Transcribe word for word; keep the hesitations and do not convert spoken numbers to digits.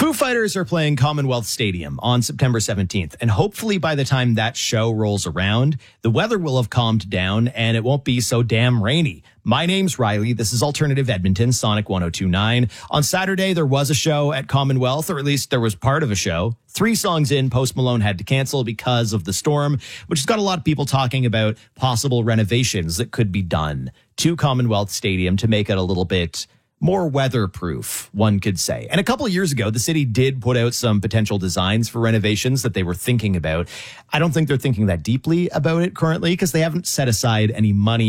Foo Fighters are playing Commonwealth Stadium on September seventeenth, and hopefully by the time that show rolls around, the weather will have calmed down and it won't be so damn rainy. My name's Riley. This is Alternative Edmonton, Sonic one oh two point nine. On Saturday, there was a show at Commonwealth, or at least there was part of a show. Three songs in, Post Malone had to cancel because of the storm, which has got a lot of people talking about possible renovations that could be done to Commonwealth Stadium to make it a little bit more weatherproof, one could say. And a couple of years ago, the city did put out some potential designs for renovations that they were thinking about. I don't think they're thinking that deeply about it currently because they haven't set aside any money